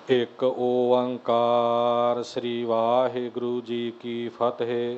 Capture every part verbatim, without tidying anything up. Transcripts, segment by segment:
ਇੱਕ ਓੰਕਾਰ ਸ੍ਰੀ ਵਾਹਿਗੁਰੂ ਜੀ ਕੀ ਫਤਿਹ।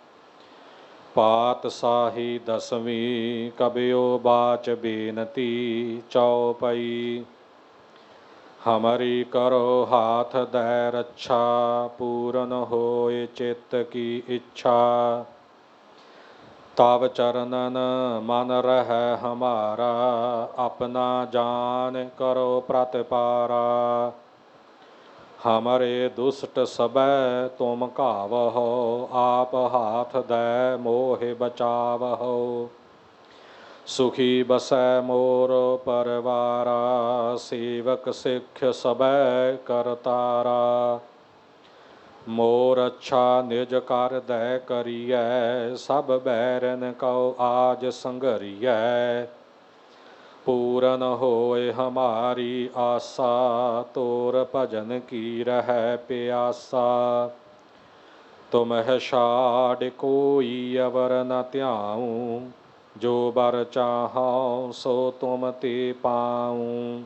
ਪਾਤਸ਼ਾਹੀ ਦਸਵੀਂ ਕਬਿਓ ਬਾਚ ਬੇਨਤੀ ਚਉਪਈ। ਹਮਰੀ ਕਰੋ ਹਾਥ ਦੈ ਰੱਛਾ, ਪੂਰਨ ਹੋਏ ਚਿੱਤ ਕੀ ਇੱਛਾ। ਤਬ ਚਰਨਨ ਮਨ ਰਹਿ ਹਮਾਰਾ, ਆਪਣਾ ਜਾਨ ਕਰੋ ਪ੍ਰਤਪਾਰਾ। ਹਮਰੇ ਦੁਸ਼ਟ ਸਬੈ ਤੁਮ ਘਾਵਹੁ, ਆਪ ਹਾਥ ਦੈ ਮੋਹਿ ਬਚਾਵਹੁ। ਸੁਖੀ ਬਸੈ ਮੋਰ ਪਰਵਾਰਾ, ਸੇਵਕ ਸਿੱਖ ਸਬੈ ਕਰਤਾਰਾ। ਮੋਰ ਅੱਛਾ ਨਿਜ ਕਰ ਦੈ ਕਰੀਐ, ਸਭ ਬੈਰਨ ਕਉ ਆਜ ਸੰਘਰੀਐ। ਪੂਰਨ ਹੋਏ ਹਮਾਰੀ ਆਸਾ, ਤੋਰ ਭਜਨ ਕੀ ਰਹਿ ਪਿਆਸਾ। ਤੁਮਹਿ ਛਾਡਿ ਕੋਈ ਅਵਰ ਨ ਧਿਆਊ, ਜੋ ਬਰ ਚਾਹਉ ਸੋ ਤੁਮ ਤੇ ਪਾਊ।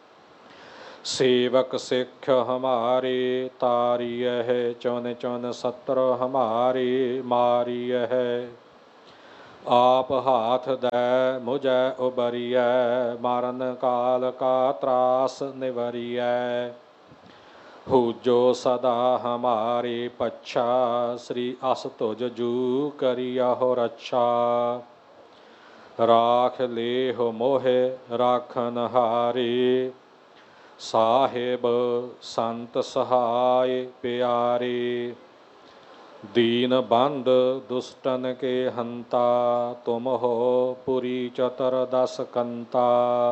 ਸੇਵਕ ਸਿੱਖ ਹਮਾਰੇ ਤਾਰੀਐ, ਚੁਨ ਚੁਨ ਸਤਰ ਹਮਾਰੇ ਮਾਰੀਐ। ਆਪ ਹਾਥ ਦੈ ਮੁਝੈ ਉਬਰੀਐ, ਮਰਨ ਕਾਲ ਕਾ ਤਰਾਸ ਨਿਵਰੀਐ। ਹੂਜੋ ਸਦਾ ਹਮਾਰੇ ਪੱਛਾ, ਸ੍ਰੀ ਅਸ ਤੁਜ ਜੂ ਕਰਿਅਹੁ ਰੱਛਾ। ਰਾਖ ਲੇਹੁ ਮੋਹਿ ਰਾਖਨ ਹਾਰੇ, ਸਾਹਿਬ ਸੰਤ ਸਹਾਇ ਪਿਆਰੇ। ਦੀਨ ਬੰਧ ਦੁਸ਼ਟਨ ਕੇ ਹੰਤਾ, ਤੁਮ ਹੋ ਪੁਰੀ ਚਤੁਰ ਦਸ ਕੰਤਾ।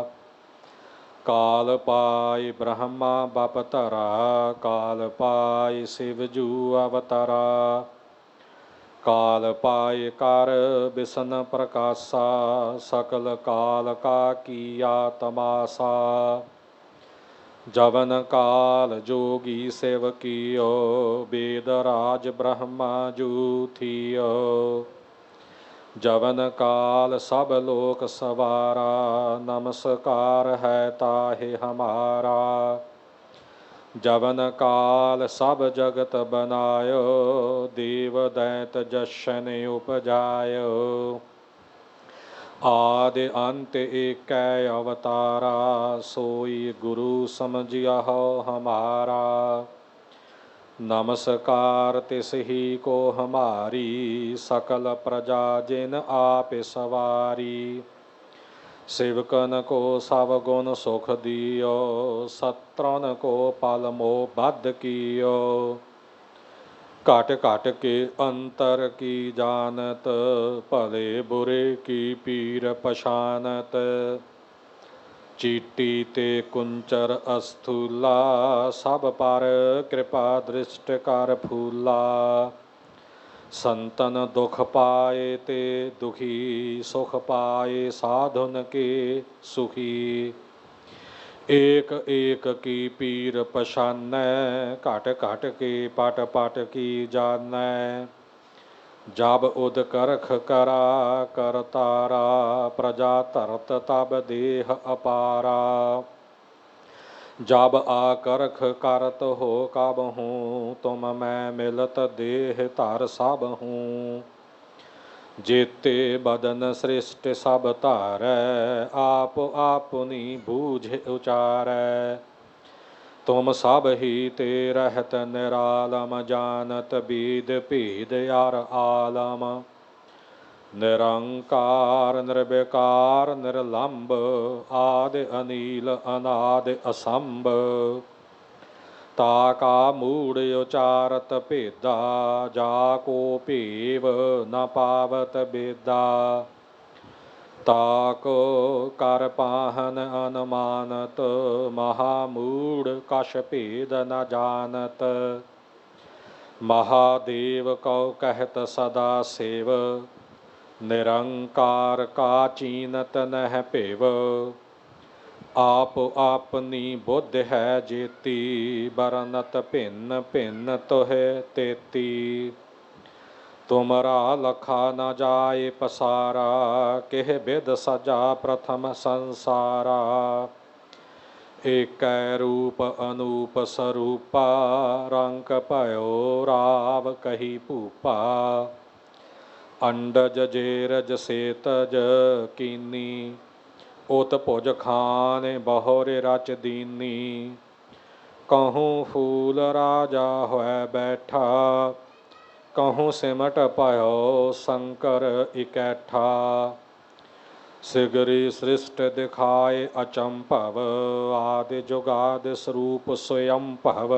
ਕਾਲ ਪਾਇ ਬ੍ਰਹਮਾ ਬਪਤਰਾ, ਕਾਲ ਪਾਇ ਸਿਵ ਜੂ ਅਵਤਰਾ। ਕਾਲ ਪਾਇ ਕਰ ਬਿਸ਼ਨ ਪ੍ਰਕਾਸ਼ਾ, ਸਕਲ ਕਾਲ ਕਾ ਕੀਆ ਤਮਾਸਾ। ਜਵਨ ਕਾਲ ਜੋਗੀ ਸਿਵ ਕੀਓ, ਵੇਦ ਰਾਜ ਬ੍ਰਹਮਾ ਜੂ ਥੀਓ। ਜਵਨ ਕਾਲ ਸਭ ਲੋਕ ਸਵਾਰਾ, ਨਮਸਕਾਰ ਹੈ ਤਾਹਿ ਹਮਾਰਾ। ਜਵਨ ਕਾਲ ਸਭ ਜਗਤ ਬਨਾਇਓ, ਦੇਵ ਦੈਤ ਜਸ਼ਨ ਉਪਜਾਇਓ। ਆਦਿ ਅੰਤ ਏਕੈ ਅਵਤਾਰਾ, ਸੋਈ ਗੁਰੂ ਸਮਝਿਆਹੁ ਹਮਾਰਾ। ਨਮਸਕਾਰ ਤਿਸ ਹੀ ਕੋ ਹਮਾਰੀ, ਸਕਲ ਪ੍ਰਜਾ ਜਿਨ ਆਪ ਸਵਾਰੀ। ਸਿਵਕਨ ਕੋ ਸਭ ਗੁਣ ਸੁਖ ਦਿਓ, ਸਤਰਨ ਕੋ ਪਲ ਮੋਹ ਬਧ ਕੀਓ। ਘਟ ਘਟ ਕੇ ਅੰਤਰ ਕੀ ਜਾਨਤ, ਭਲੇ ਬੁਰੇ ਕੀ ਪੀਰ ਪਛਾਨਤ। ਚੀਟੀ ਤੇ ਕੁੰਚਰ ਅਸਥੂਲਾ, ਸਭ ਪਰ ਕਿਰਪਾ ਦ੍ਰਿਸ਼ਟ ਕਰ ਫੂਲਾ। ਸੰਤਨ ਦੁਖ ਪਾਏ ਤੇ ਦੁਖੀ, ਸੁਖ ਪਾਏ ਸਾਧੁਨ ਕੇ ਸੁਖੀ। ਏਕ ਏਕ ਕੀ ਪੀਰ ਪਛਾਨੈ, ਘਟ ਘਟ ਕੇ ਪਟ ਪਟ ਕੀ ਜਾਨੈ। ਜਬ ਉਦ ਕਰਖ ਕਰਾ ਕਰਤਾਰਾ, ਪ੍ਰਜਾ ਧਰਤ ਤਬ ਦੇਹ ਅਪਾਰਾ। ਜਬ ਆਕਰਖ ਕਰਤ ਹੋ ਕਬਹੂੰ, ਤੁਮ ਮੈਂ ਮਿਲਤ ਦੇਹ ਧਰ ਸਭਹੂੰ। ਜੇਤੇ ਬਦਨ ਸ੍ਰਿਸ਼ਟ ਸਭ ਧਾਰੈ, ਆਪ ਆਪੁਨੀ ਬੂਝ ਉਚਾਰੈ। ਤੁਮ ਸਭ ਹੀ ਤੇ ਰਹਿਤ ਨਿਰਾਲਮ, ਜਾਨਤ ਬੀਦ ਭੇਦ ਅਰ ਆਲਮ। ਨਿਰੰਕਾਰ ਨਿਰਵਿਕਾਰ ਨਿਰਲੰਭ, ਆਦਿ ਅਨੀਲ ਅਨਾਦਿ ਅਸੰਭ। ਤਾ ਕਾ ਮੂੜ ਉਚਾਰਤ ਭੇਦਾ, ਜਾ ਕੋ ਭੇਵ ਨ ਪਾਵਤ ਬੇਦਾ। ਤਾ ਕੋ ਕਰ ਪਾਹਨ ਅਨਮਾਨਤ, ਮਹਾ ਮੂੜ ਕਛ ਭੇਦ ਨ ਜਾਨਤ। ਮਹਾਦੇਵ ਕਉ ਕਹਿਤ ਸਦਾ ਸਿਵ, ਨਿਰੰਕਾਰ ਕਾ ਚੀਨਤ ਨਹਿ ਭਿਵ। ਆਪ ਆਪਨੀ ਬੁੱਧ ਹੈ ਜੇਤੀ, ਬਰਨਤ ਭਿੰਨ ਭਿੰਨ ਤੋਹਿ ਤੇਤੀ। ਤੁਮਰਾ ਲਖਾ ਨ ਜਾਇ ਪਸਾਰਾ, ਕਿਹ ਬਿਧ ਸਜਾ ਪ੍ਰਥਮ ਸੰਸਾਰਾ। ਏਕੈ ਰੂਪ ਅਨੂਪ ਸਰੂਪਾ ਰੰਕ ਭਇਓ ਰਾਵ ਕਹੀ ਭੂਪਾ ਅੰਡਜ ਜੇਰਜ ਸੇਤਜ ਕੀਨੀ ਉਤ ਭੁਜ ਖਾਨ ਬਹੁਰੇ ਰਚ ਦੀਨੀ ਕਹੂੰ ਫੂਲ ਰਾਜਾ ਹੋਇ ਬੈਠਾ ਕਹੂੰ ਸਿਮਟ ਭਇਓ ਸ਼ੰਕਰ ਇਕੈਠਾ ਸਿਗਰੀ ਸ੍ਰਿਸ਼ਟ ਦਿਖਾਏ ਅਚੰਭਵ ਆਦਿ ਜੁਗਾਦਿ ਸਰੂਪ ਸਵਯੰ ਭਵ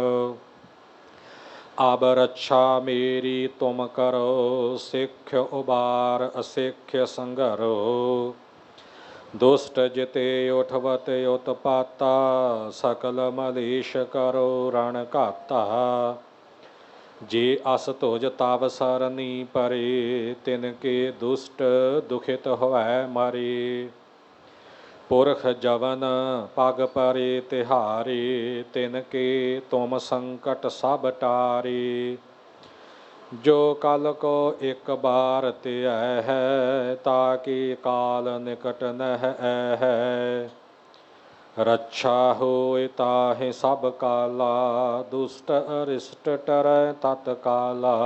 ਅਬ ਰੱਛਾ ਮੇਰੀ ਤੁਮ ਕਰੋ ਸਿੱਖ ਉਬਾਰ ਅਸਿੱਖ ਸੰਘਰੋ ਦੁਸ਼ਟ ਜਿਤੇ ਉਠਵਤ ਉਤਪਾਤਾ ਸਕਲ ਮਲੇਸ਼ ਕਰੋ ਰਣ ਘਾਤਾ ਜੇ ਅਸ ਤੁਜ ਤਵ ਸਰਨੀ ਪਰੇ ਤਿਨ ਕੇ ਦੁਸ਼ਟ ਦੁਖਿਤ ਹੋਵੈ ਮਰੇ ਪੁਰਖ ਜਵਨ ਪਗ ਪਰੇ ਤਿਹਾਰੇ ਤਿਨ ਕੇ ਤੁਮ ਸੰਕਟ ਸਭ ਟਾਰੇ ਜੋ ਕਲ ਕੋ ਇੱਕ ਬਾਰ ਧਿਐ ਹੈ ਤਾਕਿ ਕਾਲ ਨਿਕਟ ਨਹਿ ਐ ਹੈ ਰੱਛਾ ਹੋਇ ਤਾਹਿ ਸਭ ਕਾਲਾ ਦੁਸ਼ਟ ਅਰਿਸ਼ਟ ਟਰੈ ਤਤ ਕਾਲਾ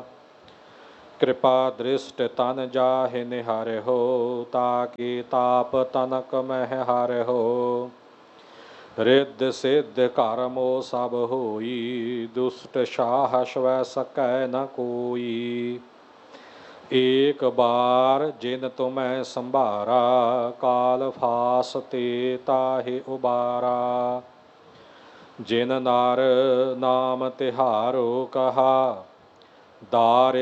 ਕਿਰਪਾ ਦ੍ਰਿਸ਼ਟ ਤਨ ਜਾਹਿ ਨਿਹਾਰਿਓ ਤਾਕਿ ਤਾਪ ਤਨਕ ਮਹਿ ਹਾਰਿਓ ਰਿੱਧ ਸਿੱਧ ਘਰ ਮੋ ਸਭ ਹੋਈ ਦੁਸ਼ਟ ਸ਼ਾਹ ਸਵੈ ਸਕੈ ਨ ਕੋਈ ਏਕ ਬਾਰ ਜਿਨ ਤੁਮੈ ਸੰਭਾਰਾ ਕਾਲ ਫਾਸ ਤੇ ਤਾਹਿ ਉਬਾਰਾ ਜਿਨ ਨਰ ਨਾਮ ਤਿਹਾਰੋ ਕਹਾ ਦਾਰ